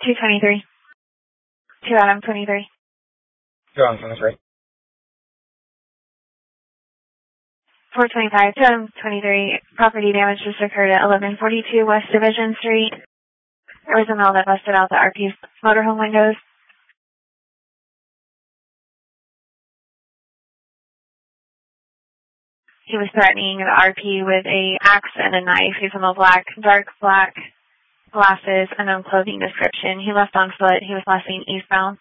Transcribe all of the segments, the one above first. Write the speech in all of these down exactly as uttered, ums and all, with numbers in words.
two twenty-three. two Adam twenty-three. two Adam twenty-three. four twenty-five, two Adam twenty-three. Property damage just occurred at eleven forty-two West Division Street. There was a male that busted out the R P's motorhome windows. He was threatening the R P with a axe and a knife. He's in a black, dark black glasses, unknown clothing description. He left on foot. He was last seen eastbound.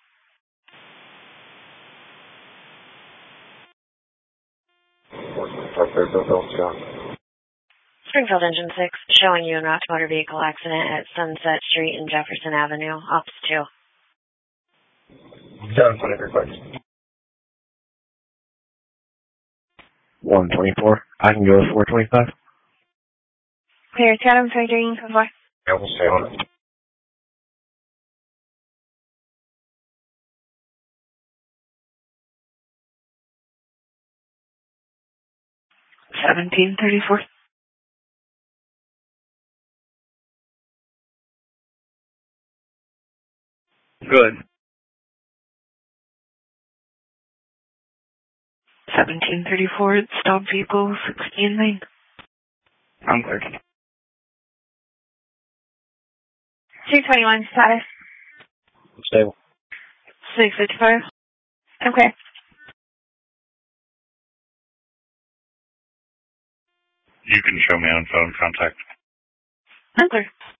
Springfield Engine six, showing you an wrecked motor vehicle accident at Sunset Street and Jefferson Avenue, Ops two. seven twenty-three, please. one twenty-four. I can go with four twenty-five. Clear, two Adam twenty-three, code four. Yeah, we'll stay on it. seventeen thirty-four. Good. seventeen thirty-four, stop vehicle sixteen nine. I'm clear. two twenty-one, status. Stable. six fifty-five. Okay. You can show me on phone contact. I'm clear.